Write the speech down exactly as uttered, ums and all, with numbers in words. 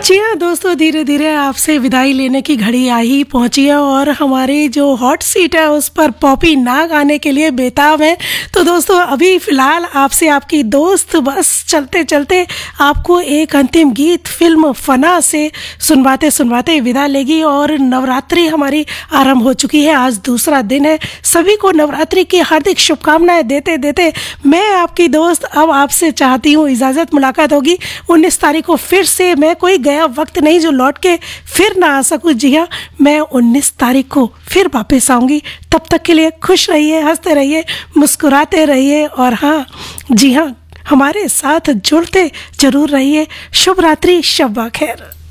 जी हाँ दोस्तों, धीरे धीरे आपसे विदाई लेने की घड़ी आ ही पहुंची है और हमारी जो हॉट सीट है उस पर पॉपी नाग आने के लिए बेताब है। तो दोस्तों अभी फ़िलहाल आपसे आपकी दोस्त बस चलते चलते आपको एक अंतिम गीत फिल्म फना से सुनवाते सुनवाते विदा लेगी। और नवरात्रि हमारी आरंभ हो चुकी है, आज दूसरा दिन है। सभी को नवरात्रि की हार्दिक शुभकामनाएं देते देते मैं आपकी दोस्त अब आपसे चाहती हूँ इजाज़त। मुलाकात होगी उन्नीस तारीख को फिर से। मैं कोई गया वक्त नहीं जो लौट के फिर ना आ सकूं। जी हाँ, मैं उन्नीस तारीख को फिर वापस आऊँगी। तब तक के लिए खुश रहिए, हंसते रहिए, मुस्कुराते रहिए और हाँ जी हाँ, हमारे साथ जुड़ते जरूर रहिए। शुभ रात्रि, शब्बा खैर।